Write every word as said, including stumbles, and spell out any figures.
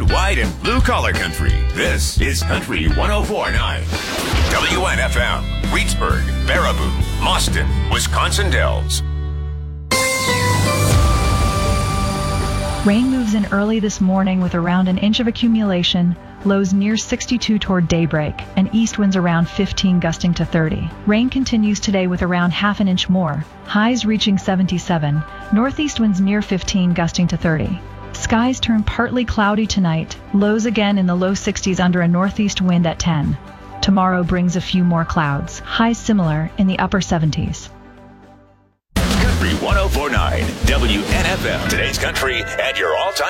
red, white, and blue collar country. This is Country one oh four point nine. W N F M, Reedsburg, Baraboo, Mauston, Wisconsin Dells. Rain moves in early this morning with around an inch of accumulation, lows near sixty-two toward daybreak, and east winds around fifteen gusting to thirty. Rain continues today with around half an inch more, highs reaching seventy-seven, northeast winds near fifteen gusting to thirty. Skies turn partly cloudy tonight, lows again in the low sixties under a northeast wind at ten. Tomorrow brings a few more clouds, highs similar in the upper seventies. Country one oh four point nine, W N F M. Today's country and your all-time